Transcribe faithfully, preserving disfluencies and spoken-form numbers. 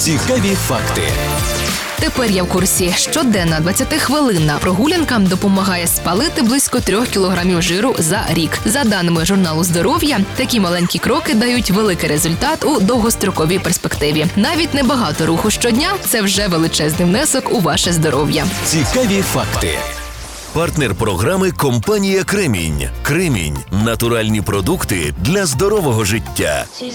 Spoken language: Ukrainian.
Цікаві факти. Тепер я в курсі. Щоденна двадцятихвилинна прогулянка допомагає спалити близько трьох кілограмів жиру за рік. За даними журналу «Здоров'я», такі маленькі кроки дають великий результат у довгостроковій перспективі. Навіть небагато руху щодня – це вже величезний внесок у ваше здоров'я. Цікаві факти. Партнер програми – компанія «Кремінь». «Кремінь» – натуральні продукти для здорового життя.